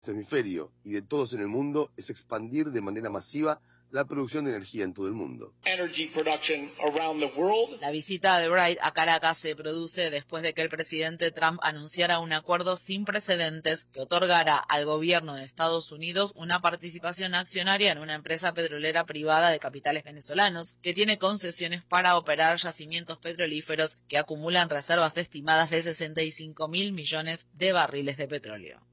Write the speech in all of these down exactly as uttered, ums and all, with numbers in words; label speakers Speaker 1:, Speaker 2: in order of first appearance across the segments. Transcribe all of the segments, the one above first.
Speaker 1: hemisferio y de todos en el mundo es expandir de manera masiva la producción de energía en todo el mundo.
Speaker 2: La visita de Bright a Caracas se produce después de que el presidente Trump anunciara un acuerdo sin precedentes que otorgará al gobierno de Estados Unidos una participación accionaria en una empresa petrolera privada de capitales venezolanos que tiene concesiones para operar yacimientos petrolíferos que acumulan reservas estimadas de sesenta y cinco mil millones de barriles de petróleo.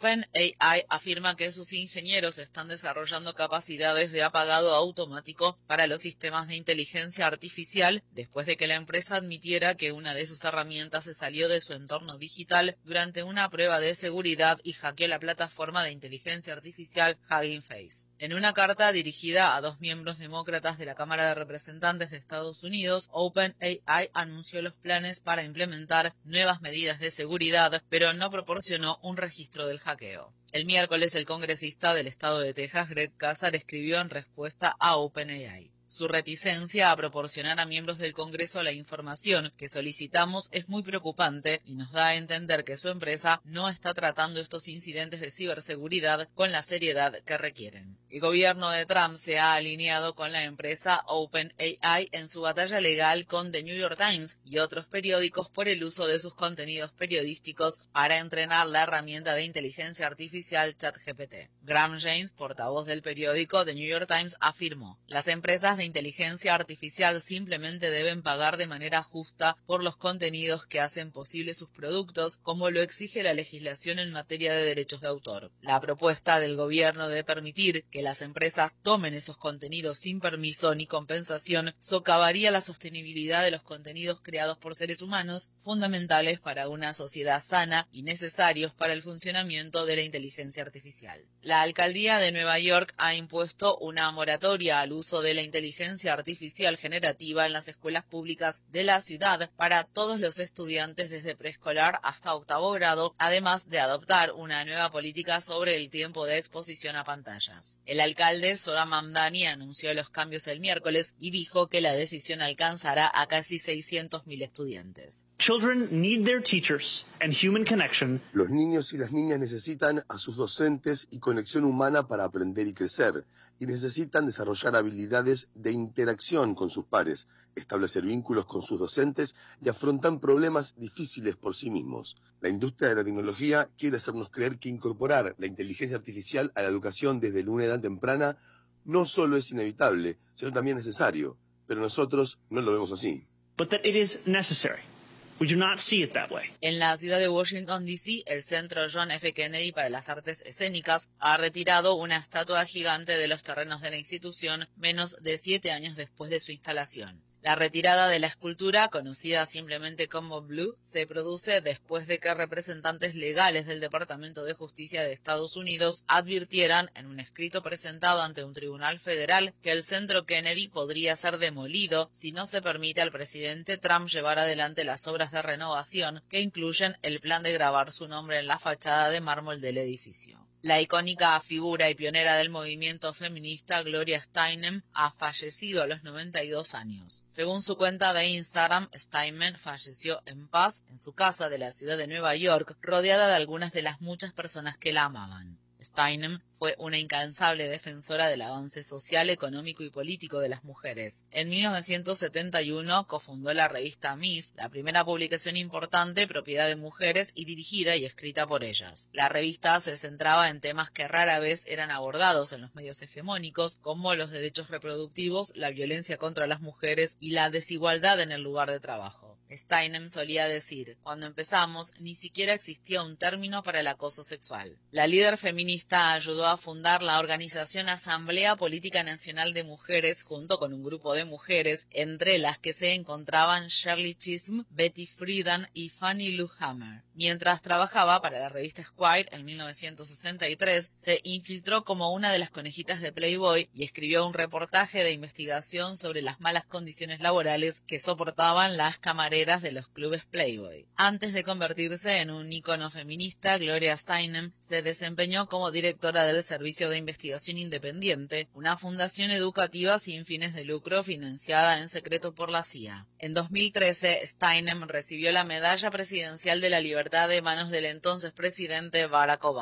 Speaker 2: OpenAI afirma que sus ingenieros están desarrollando capacidades de apagado automático para los sistemas de inteligencia artificial después de que la empresa admitiera que una de sus herramientas se salió de su entorno digital durante una prueba de seguridad y hackeó la plataforma de inteligencia artificial Hugging Face. En una carta dirigida a dos miembros demócratas de la Cámara de Representantes de Estados Unidos, OpenAI anunció los planes para implementar nuevas medidas de seguridad, pero no proporcionó un registro del hackeo. El miércoles, el congresista del estado de Texas, Greg Casar, escribió en respuesta a OpenAI: su reticencia a proporcionar a miembros del Congreso la información que solicitamos es muy preocupante y nos da a entender que su empresa no está tratando estos incidentes de ciberseguridad con la seriedad que requieren. El gobierno de Trump se ha alineado con la empresa OpenAI en su batalla legal con The New York Times y otros periódicos por el uso de sus contenidos periodísticos para entrenar la herramienta de inteligencia artificial ChatGPT. Graham James, portavoz del periódico The New York Times, afirmó: las empresas de inteligencia artificial simplemente deben pagar de manera justa por los contenidos que hacen posible sus productos, como lo exige la legislación en materia de derechos de autor. La propuesta del gobierno de permitir que las empresas tomen esos contenidos sin permiso ni compensación socavaría la sostenibilidad de los contenidos creados por seres humanos, fundamentales para una sociedad sana y necesarios para el funcionamiento de la inteligencia artificial. La alcaldía de Nueva York ha impuesto una moratoria al uso de la inteligencia artificial generativa en las escuelas públicas de la ciudad para todos los estudiantes desde preescolar hasta octavo grado, además de adoptar una nueva política sobre el tiempo de exposición a pantallas. El alcalde Zohran Mamdani anunció los cambios el miércoles y dijo que la decisión alcanzará a casi seiscientos mil estudiantes.
Speaker 3: Children need their teachers and human connection.
Speaker 1: Los niños y las niñas necesitan a sus docentes y conexión humana para aprender y crecer, y necesitan desarrollar habilidades de interacción con sus pares, establecer vínculos con sus docentes y afrontar problemas difíciles por sí mismos. La industria de la tecnología quiere hacernos creer que incorporar la inteligencia artificial a la educación desde una edad temprana no solo es inevitable, sino también necesario, pero nosotros no lo vemos así.
Speaker 3: But that it is necessary. We do not see it that way.
Speaker 2: En la ciudad de Washington, D C, el Centro John F. Kennedy para las Artes Escénicas ha retirado una estatua gigante de los terrenos de la institución menos de siete años después de su instalación. La retirada de la escultura, conocida simplemente como Blue, se produce después de que representantes legales del Departamento de Justicia de Estados Unidos advirtieran en un escrito presentado ante un tribunal federal que el Centro Kennedy podría ser demolido si no se permite al presidente Trump llevar adelante las obras de renovación que incluyen el plan de grabar su nombre en la fachada de mármol del edificio. La icónica figura y pionera del movimiento feminista Gloria Steinem ha fallecido a los noventa y dos años. Según su cuenta de Instagram, Steinem falleció en paz en su casa de la ciudad de Nueva York, rodeada de algunas de las muchas personas que la amaban. Steinem fue una incansable defensora del avance social, económico y político de las mujeres. En mil novecientos setenta y uno cofundó la revista Miss, la primera publicación importante propiedad de mujeres y dirigida y escrita por ellas. La revista se centraba en temas que rara vez eran abordados en los medios hegemónicos, como los derechos reproductivos, la violencia contra las mujeres y la desigualdad en el lugar de trabajo. Steinem solía decir: cuando empezamos, ni siquiera existía un término para el acoso sexual. La líder feminista ayudó a fundar la organización Asamblea Política Nacional de Mujeres junto con un grupo de mujeres, entre las que se encontraban Shirley Chisholm, Betty Friedan y Fannie Lou Hamer. Mientras trabajaba para la revista Esquire en mil novecientos sesenta y tres, se infiltró como una de las conejitas de Playboy y escribió un reportaje de investigación sobre las malas condiciones laborales que soportaban las camareras de los clubes Playboy. Antes de convertirse en un ícono feminista, Gloria Steinem se desempeñó como directora del Servicio de Investigación Independiente, una fundación educativa sin fines de lucro financiada en secreto por la C I A. En dos mil trece, Steinem recibió la Medalla Presidencial de la Libertad de manos del entonces presidente Barack Obama.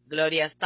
Speaker 2: Gloria